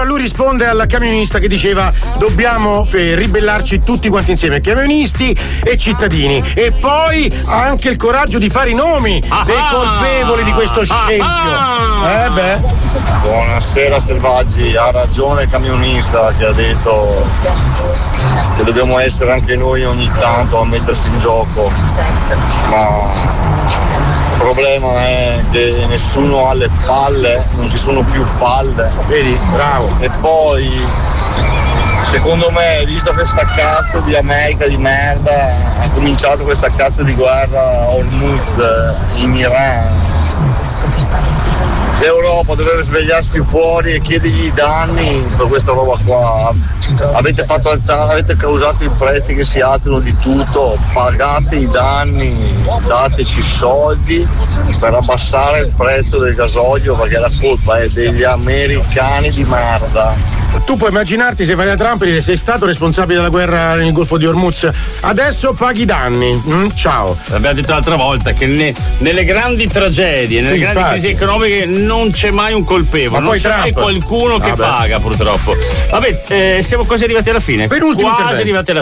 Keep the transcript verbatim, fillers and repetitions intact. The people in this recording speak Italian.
lui risponde al camionista che diceva dobbiamo eh, ribellarci tutti quanti insieme, camionisti e cittadini, e poi ha anche il coraggio di fare i nomi ah, dei colpevoli di questo scempio. Ah, eh beh. Buonasera Selvaggi, ha ragione il camionista che ha detto che dobbiamo essere anche noi ogni tanto a mettersi in gioco, ma il problema è che nessuno ha le palle, non ci sono più palle, vedi? Bravo. E poi secondo me, visto questa cazzo di America di merda, ha cominciato questa cazzo di guerra a Hormuz in Iran, l'Europa dovrebbe svegliarsi fuori e chiedergli i danni per questa roba qua. Avete fatto alzare, avete causato i prezzi che si alzano di tutto, pagate i danni, dateci soldi per abbassare il prezzo del gasolio, perché la colpa è degli americani di merda. Tu puoi immaginarti se vai da Trump e dire sei stato responsabile della guerra nel Golfo di Hormuz, adesso paghi i danni. Mm, ciao. Abbiamo detto l'altra volta che ne, nelle grandi tragedie, nelle sì, grandi infatti. crisi economiche non c'è mai un colpevole, non c'è Trump. mai qualcuno che ah, paga, purtroppo. Vabbè, eh, siamo quasi arrivati alla fine. Penultimo quasi intervento. arrivati alla